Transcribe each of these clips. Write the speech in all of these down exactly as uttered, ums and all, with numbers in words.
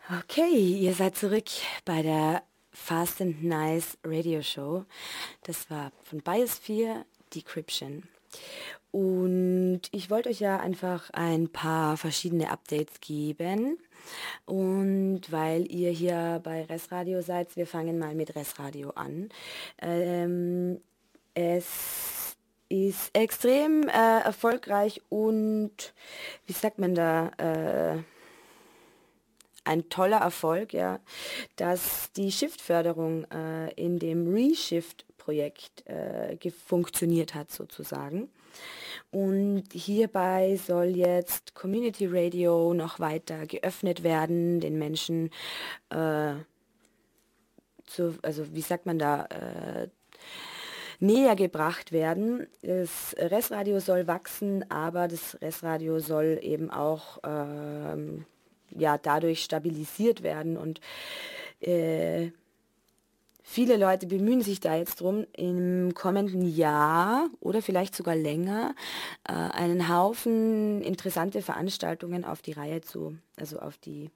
Okay, ihr seid zurück bei der Fast and Nice Radio Show. Das war von Biosphere Decryption. Und ich wollte euch ja einfach ein paar verschiedene Updates geben. Und weil ihr hier bei Res-Radio seid, wir fangen mal mit Res-Radio an. Ähm, es ist extrem äh, erfolgreich und, wie sagt man da, äh, ein toller Erfolg, ja, dass die Shift-Förderung äh, in dem Reshift-Projekt äh, funktioniert hat sozusagen. Und hierbei soll jetzt Community Radio noch weiter geöffnet werden, den Menschen, äh, zu, also wie sagt man da, äh, näher gebracht werden. Das Res-Radio soll wachsen, aber das Res-Radio soll eben auch ähm, ja, dadurch stabilisiert werden und äh, viele Leute bemühen sich da jetzt drum, im kommenden Jahr oder vielleicht sogar länger äh, einen Haufen interessante Veranstaltungen auf die Reihe zu, also auf die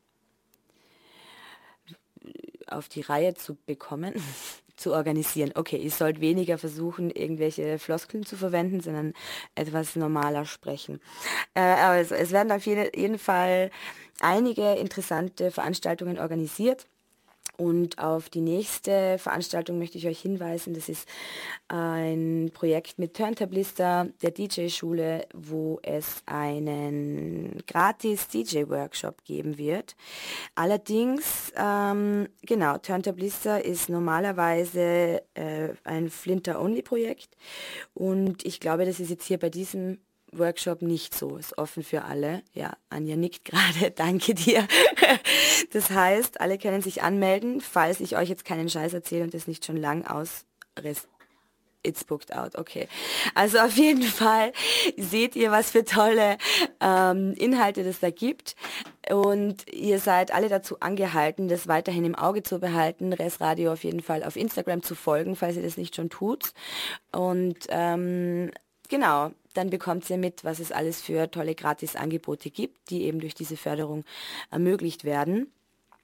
auf die Reihe zu bekommen, zu organisieren. Okay, ihr sollt weniger versuchen, irgendwelche Floskeln zu verwenden, sondern etwas normaler sprechen. Äh, also es werden auf jeden, jeden Fall einige interessante Veranstaltungen organisiert. Und auf die nächste Veranstaltung möchte ich euch hinweisen. Das ist ein Projekt mit Turntablister, der D J-Schule, wo es einen gratis D J-Workshop geben wird. Allerdings, ähm, genau, Turntablister ist normalerweise äh, ein Flinter-Only-Projekt. Und ich glaube, das ist jetzt hier bei diesem Workshop nicht so, ist offen für alle. Ja, Anja nickt gerade, danke dir. Das heißt, alle können sich anmelden, falls ich euch jetzt keinen Scheiß erzähle und das nicht schon lang aus... It's booked out, okay. Also auf jeden Fall seht ihr, was für tolle ähm, Inhalte das da gibt. Und ihr seid alle dazu angehalten, das weiterhin im Auge zu behalten, Res-Radio auf jeden Fall auf Instagram zu folgen, falls ihr das nicht schon tut. Und ähm, genau, dann bekommt ihr mit, was es alles für tolle Gratisangebote gibt, die eben durch diese Förderung ermöglicht werden.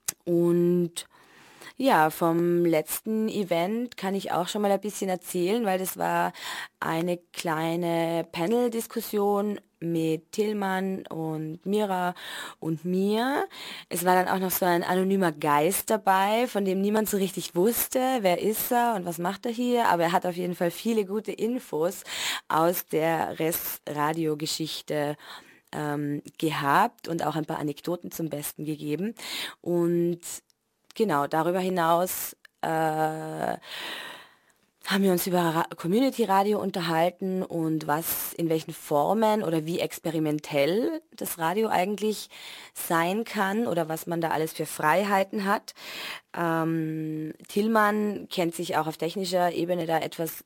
Und ja, vom letzten Event kann ich auch schon mal ein bisschen erzählen, weil das war eine kleine Panel-Diskussion mit Tillmann und Mira und mir. Es war dann auch noch so ein anonymer Geist dabei, von dem niemand so richtig wusste, wer ist er und was macht er hier, aber er hat auf jeden Fall viele gute Infos aus der Res-Radio-Geschichte ähm, gehabt und auch ein paar Anekdoten zum Besten gegeben. Und genau, darüber hinaus äh, haben wir uns über Ra- Community Radio unterhalten und was, in welchen Formen oder wie experimentell das Radio eigentlich sein kann oder was man da alles für Freiheiten hat. Ähm, Tillmann kennt sich auch auf technischer Ebene da etwas